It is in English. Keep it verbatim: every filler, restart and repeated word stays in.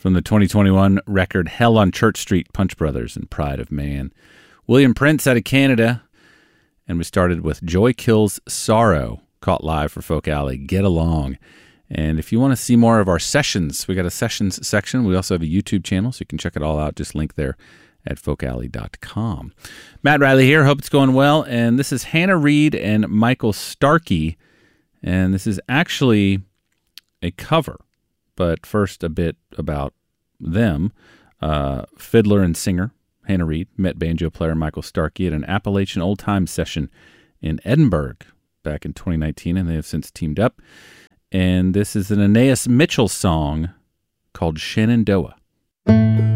from the twenty twenty-one record Hell on Church Street, Punch Brothers and Pride of Man. William Prince out of Canada, and we started with Joy Kills Sorrow, caught live for Folk Alley, Get Along. And if you want to see more of our sessions, we got a sessions section. We also have a YouTube channel, so you can check it all out. Just link there at folk alley dot com. Matt Riley here. Hope it's going well. And this is Hannah Reid and Michael Starkey. And this is actually a cover. But first, a bit about them. Uh, fiddler and singer Hannah Reid met banjo player Michael Starkey at an Appalachian old time session in Edinburgh back in twenty nineteen, and they have since teamed up. And this is an Anais Mitchell song called Shenandoah.